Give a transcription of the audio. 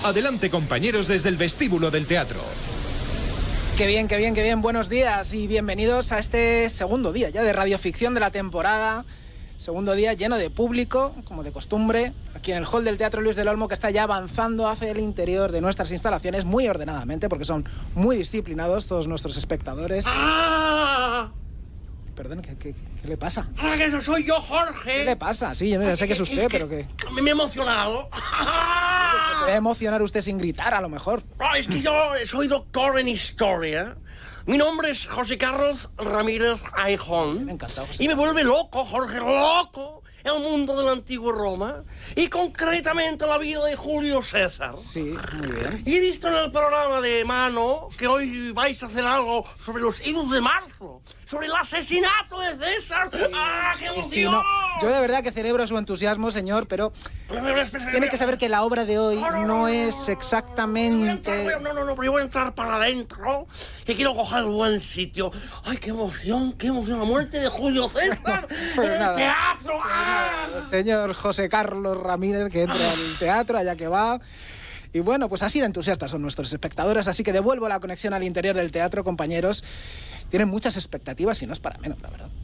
Adelante, compañeros, desde el vestíbulo del teatro. Qué bien, qué bien, qué bien. Buenos días y bienvenidos a este segundo día ya de radioficción de la temporada. Segundo día lleno de público, como de costumbre, aquí en el hall del Teatro Luis del Olmo, que está ya avanzando hacia el interior de nuestras instalaciones muy ordenadamente, porque son muy disciplinados todos nuestros espectadores. ¡Ah! Perdón, ¿qué le pasa? ¡Ah, que no soy yo, Jorge! ¿Qué le pasa? Sí, yo ya sé que es usted, pero que... Me he emocionado. Se puede emocionar usted sin gritar, a lo mejor. No, es que yo soy doctor en historia. Mi nombre es José Carlos Ramírez Aijón. Encantado, José. Y me vuelve loco, Jorge, loco, el mundo de la antigua Roma. Y concretamente la vida de Julio César. Sí, muy bien. Y he visto en el programa de Mano que hoy vais a hacer algo sobre los idos de marzo. Sobre el asesinato de César. Sí. ¡Ah, qué emoción! Sí, no. Yo de verdad que celebro su entusiasmo, señor, pero tiene que saber que la obra de hoy no es exactamente... No, pero yo voy a entrar para adentro, que quiero coger el buen sitio. ¡Ay, qué emoción! La muerte de Julio César en el teatro. ¡Ah! Señor José Carlos Ramírez, que entre al teatro, allá que va. Y bueno, pues así de entusiastas son nuestros espectadores, así que devuelvo la conexión al interior del teatro, compañeros. Tienen muchas expectativas y no es para menos, la verdad.